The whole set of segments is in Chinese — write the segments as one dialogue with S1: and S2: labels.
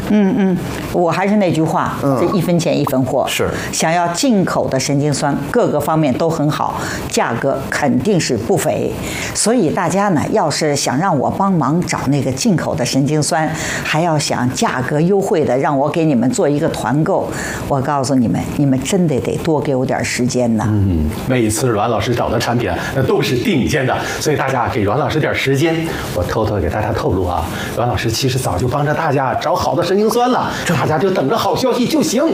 S1: 我还是那句话，这一分钱一分货。
S2: 是，
S1: 想要进口的神经酸，各个方面都很好，价格肯定是不菲。所以大家呢，要是想让我帮忙找那个进口的神经酸，还要想价格优惠的，让我给你们做一个团购，我告诉你们，你们真的得多给我点时间呢。
S3: 每次阮老师找的产品那都是顶尖的，所以大家给阮老师点时间。我偷偷给大家透露啊，阮老师其实早就帮着大家找好的神经酸了，大家就等着好消息就行。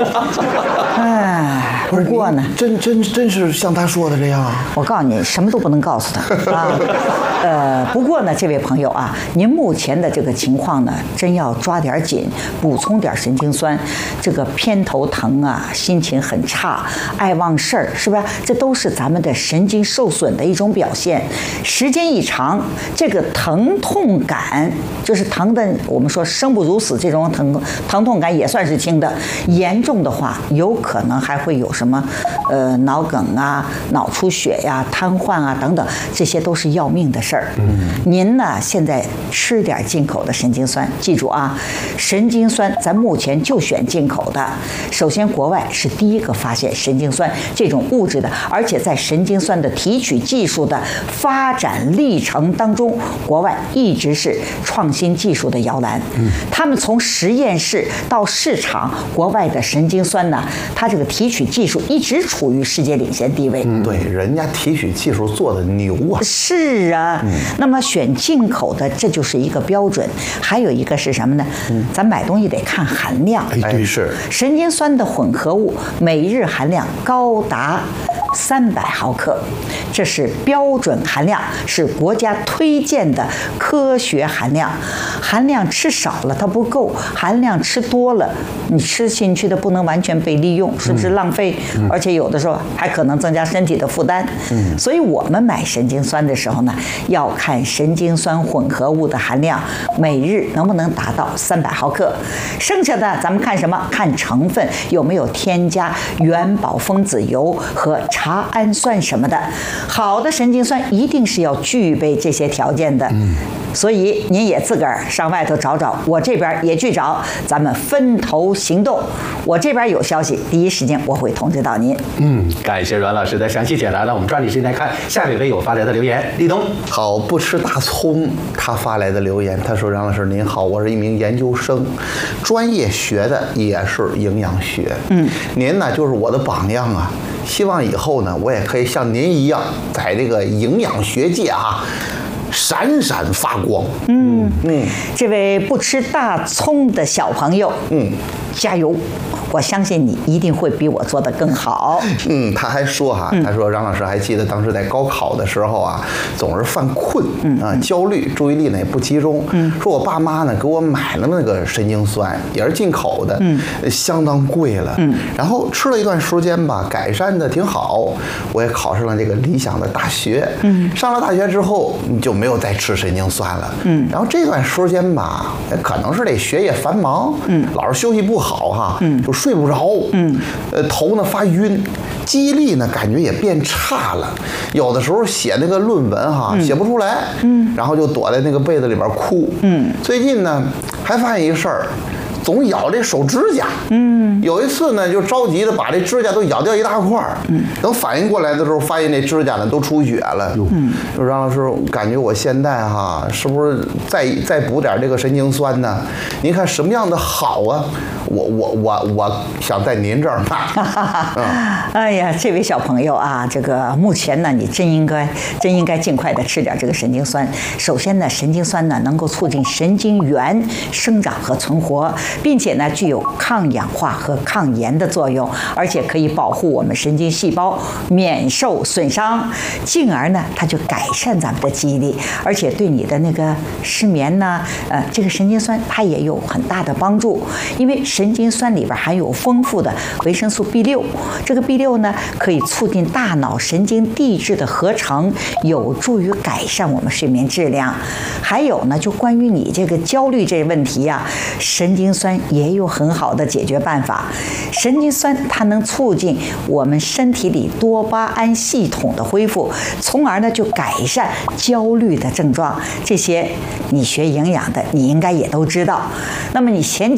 S1: 哎，不过呢，
S2: 真是像他说的这样。
S1: 我告诉你，什么都不能告诉他啊。不过呢，这位朋友啊，您目前的这个情况呢，真要抓点紧，补充点神经酸。这个偏头疼啊，心情很差，爱忘事儿，是吧？这都是咱们的神经受损的一种表现。时间一长，这个疼痛感，就是疼的，我们说生不如死这种疼痛感也算是轻的。严重的话，有可能还会有什么脑梗啊、脑出血呀、瘫痪啊等等，这些都是要命的事儿。您呢现在吃点进口的神经酸，记住啊，神经酸咱目前就选进口的。首先，国外是第一个发现神经酸这种物质的，而且在神经酸的提取技术的发展历程当中，国外一直是创新技术的摇篮。他们从实验室到市场，国外的神经酸呢，它这个提取技术一直处于世界领先地位。
S2: 对，人家提取技术做的牛啊。
S1: 是啊，那么选进口的，这就是一个标准。还有一个是什么呢？咱买东西得看含量。
S2: 对，是
S1: 神经酸的混合物每日含量高达300毫克，这是标准含量，是国家推荐的科学含量。含量吃少了它不够，含量吃多了，你吃进去的不能完全被利用，是不是浪费？而且有的时候还可能增加身体的负担。所以我们买神经酸的时候呢，要看神经酸混合物的含量，每日能不能达到300毫克。剩下的咱们看什么？看成分有没有添加元宝分子油和茶氨酸什么的。好的神经酸一定是要具备这些条件的。所以您也自个儿上外头找找，我这边也去找，咱们分头行动。我这边有消息，第一时间我会通知到您。
S3: 感谢阮老师的详细解答。那我们抓紧时间来看下一位友发来的留言，立冬。
S2: 好，不吃大葱，他发来的留言，他说：“杨老师您好，我是一名研究生，专业学的也是营养学。您呢就是我的榜样啊，希望以后呢我也可以像您一样，在这个营养学界啊。”闪闪发光。
S1: 这位不吃大葱的小朋友，加油！我相信你一定会比我做得更好。
S2: 他还说他说张老师还记得当时在高考的时候啊，总是犯困焦虑，注意力呢也不集中。说我爸妈呢给我买了那个神经酸，也是进口的，相当贵了。然后吃了一段时间吧，改善的挺好，我也考上了这个理想的大学。上了大学之后就没有再吃神经酸了。然后这段时间吧，可能是这学业繁忙，老是休息不好就睡不着，头呢发晕，记忆力呢感觉也变差了，有的时候写那个论文写不出来，然后就躲在那个被子里边哭。最近呢还发现一事儿，总咬这手指甲。有一次呢就着急的把这指甲都咬掉一大块儿，等反应过来的时候，发现这指甲呢都出血了。就张老师，感觉我现在是不是再补点这个神经酸呢？您看什么样的好啊？我想在您这儿买。
S1: 哎呀，这位小朋友啊，这个目前呢，你真应该尽快的吃点这个神经酸。首先呢，神经酸呢能够促进神经元生长和存活，并且呢具有抗氧化和抗炎的作用，而且可以保护我们神经细胞免受损伤，进而呢它就改善咱们的记忆力，而且对你的那个失眠呢，这个神经酸它也有很大的帮助，因为神经酸里边含有丰富的维生素 B6， 这个 B6呢可以促进大脑神经递质的合成，有助于改善我们睡眠质量。还有呢，就关于你这个焦虑这个问题啊，神经酸也有很好的解决办法。神经酸它能促进我们身体里多巴胺系统的恢复，从而呢就改善焦虑的症状。这些你学营养的你应该也都知道。那么你前几